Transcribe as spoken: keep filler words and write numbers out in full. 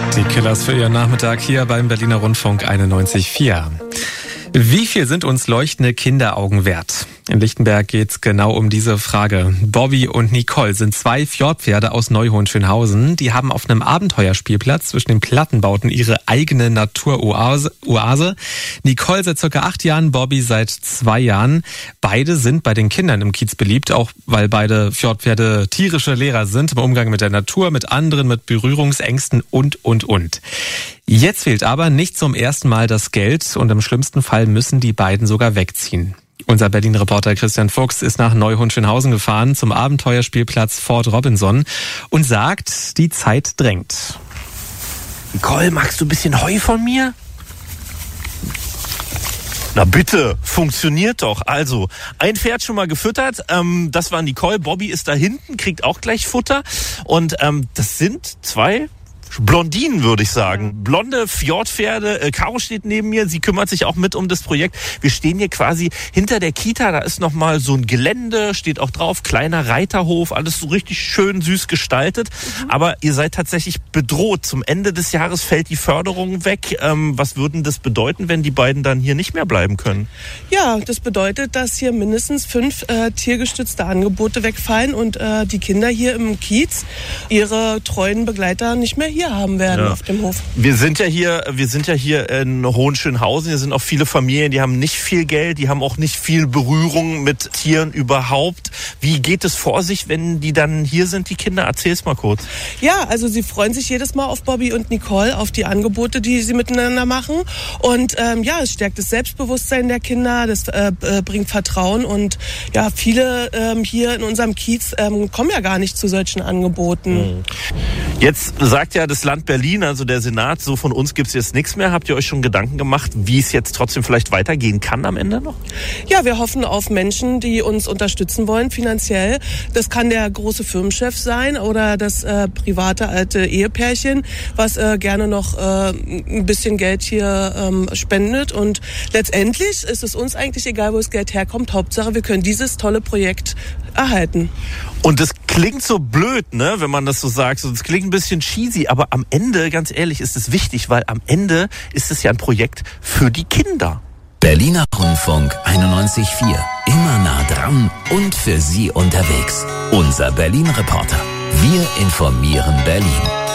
Die Killers für Ihren Nachmittag hier beim Berliner Rundfunk einundneunzig Komma vier. Wie viel sind uns leuchtende Kinderaugen wert? In Lichtenberg geht's genau um diese Frage. Bobby und Nicole sind zwei Fjordpferde aus Neuhohn-Schönhausen. Die haben auf einem Abenteuerspielplatz zwischen den Plattenbauten ihre eigene Naturoase. Oase. Nicole seit circa acht Jahren, Bobby seit zwei Jahren. Beide sind bei den Kindern im Kiez beliebt, auch weil beide Fjordpferde tierische Lehrer sind im Umgang mit der Natur, mit anderen, mit Berührungsängsten und, und, und. Jetzt fehlt aber nicht zum ersten Mal das Geld und im schlimmsten Fall müssen die beiden sogar wegziehen. Unser Berlin-Reporter Christian Fuchs ist nach Neuhohn-Schönhausen gefahren zum Abenteuerspielplatz Fort Robinson und sagt, die Zeit drängt. Nicole, magst du ein bisschen Heu von mir? Na bitte, funktioniert doch. Also, ein Pferd schon mal gefüttert, ähm, das war Nicole. Bobby ist da hinten, kriegt auch gleich Futter. Und ähm, das sind zwei Blondinen, würde ich sagen. Blonde Fjordpferde. Äh, Caro steht neben mir. Sie kümmert sich auch mit um das Projekt. Wir stehen hier quasi hinter der Kita. Da ist nochmal so ein Gelände, steht auch drauf. Kleiner Reiterhof. Alles so richtig schön süß gestaltet. Mhm. Aber ihr seid tatsächlich bedroht. Zum Ende des Jahres fällt die Förderung weg. Ähm, was würden das bedeuten, wenn die beiden dann hier nicht mehr bleiben können? Ja, das bedeutet, dass hier mindestens fünf äh, tiergestützte Angebote wegfallen und äh, die Kinder hier im Kiez ihre treuen Begleiter nicht mehr hier haben werden, ja, auf dem Hof. Wir sind ja hier, wir sind ja hier in Hohenschönhausen. Hier sind auch viele Familien, die haben nicht viel Geld, die haben auch nicht viel Berührung mit Tieren überhaupt. Wie geht es vor sich, wenn die dann hier sind, die Kinder? Erzähl's mal kurz. Ja, also sie freuen sich jedes Mal auf Bobby und Nicole, auf die Angebote, die sie miteinander machen. Und ähm, ja, es stärkt das Selbstbewusstsein der Kinder, das äh, bringt Vertrauen. Und ja, viele ähm, hier in unserem Kiez ähm, kommen ja gar nicht zu solchen Angeboten. Jetzt sagt ja das Land Berlin, also der Senat, so von uns gibt's jetzt nichts mehr. Habt ihr euch schon Gedanken gemacht, wie es jetzt trotzdem vielleicht weitergehen kann am Ende noch? Ja, wir hoffen auf Menschen, die uns unterstützen wollen finanziell. Das kann der große Firmenchef sein oder das äh, private alte Ehepärchen, was äh, gerne noch äh, ein bisschen Geld hier ähm, spendet. Und letztendlich ist es uns eigentlich egal, wo das Geld herkommt. Hauptsache, wir können dieses tolle Projekt erhalten. Und das klingt so blöd, ne, wenn man das so sagt. Das klingt ein bisschen cheesy, aber am Ende, ganz ehrlich, ist es wichtig, weil am Ende ist es ja ein Projekt für die Kinder. Berliner Rundfunk einundneunzig Komma vier. Immer nah dran und für Sie unterwegs. Unser Berlin-Reporter. Wir informieren Berlin.